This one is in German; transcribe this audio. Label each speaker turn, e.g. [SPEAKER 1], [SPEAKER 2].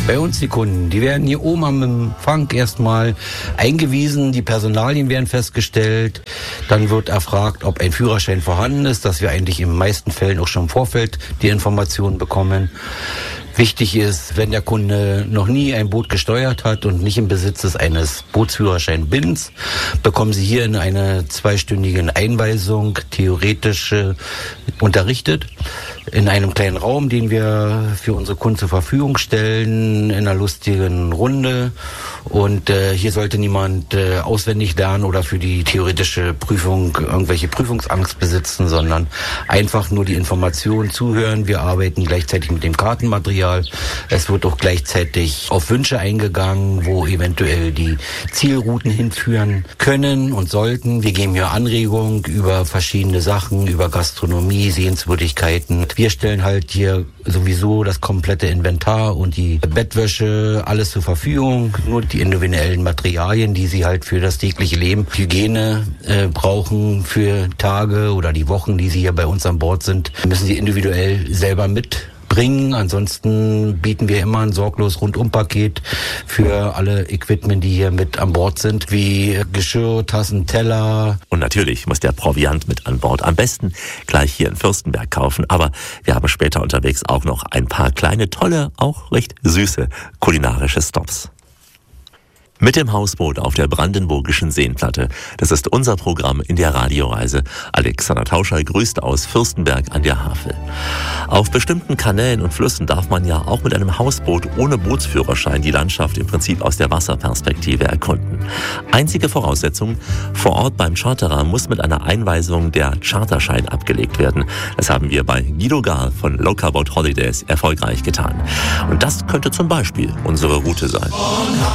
[SPEAKER 1] Bei uns die Kunden, die werden hier oben am Empfang erstmal eingewiesen, die Personalien werden festgestellt, dann wird erfragt, ob ein Führerschein vorhanden ist, dass wir eigentlich in den meisten Fällen auch schon im Vorfeld die Informationen bekommen. Wichtig ist, wenn der Kunde noch nie ein Boot gesteuert hat und nicht im Besitz ist eines Bootsführerschein-Bins, bekommen Sie hier in einer 2-stündigen Einweisung theoretisch unterrichtet in einem kleinen Raum, den wir für unsere Kunden zur Verfügung stellen, in einer lustigen Runde. Und hier sollte niemand auswendig lernen oder für die theoretische Prüfung irgendwelche Prüfungsangst besitzen, sondern einfach nur die Informationen zuhören. Wir arbeiten gleichzeitig mit dem Kartenmaterial. Es wird auch gleichzeitig auf Wünsche eingegangen, wo eventuell die Zielrouten hinführen können und sollten. Wir geben hier Anregungen über verschiedene Sachen, über Gastronomie, Sehenswürdigkeiten. Wir stellen halt hier sowieso das komplette Inventar und die Bettwäsche, alles zur Verfügung. Nur die individuellen Materialien, die Sie halt für das tägliche Leben, Hygiene brauchen für Tage oder die Wochen, die Sie hier bei uns an Bord sind, müssen Sie individuell selber mitbringen. Ansonsten bieten wir immer ein sorglos Rundum-Paket für alle Equipment, die hier mit an Bord sind, wie Geschirr, Tassen, Teller.
[SPEAKER 2] Und natürlich muss der Proviant mit an Bord. Am besten gleich hier in Fürstenberg kaufen. Aber wir haben später unterwegs auch noch ein paar kleine, tolle, auch recht süße kulinarische Stops. Mit dem Hausboot auf der Brandenburgischen Seenplatte. Das ist unser Programm in der Radioreise. Alexander Tauscher grüßt aus Fürstenberg an der Havel. Auf bestimmten Kanälen und Flüssen darf man ja auch mit einem Hausboot ohne Bootsführerschein die Landschaft im Prinzip aus der Wasserperspektive erkunden. Einzige Voraussetzung, vor Ort beim Charterer muss mit einer Einweisung der Charterschein abgelegt werden. Das haben wir bei Guido Gahl von Local Boat Holidays erfolgreich getan. Und das könnte zum Beispiel unsere Route sein.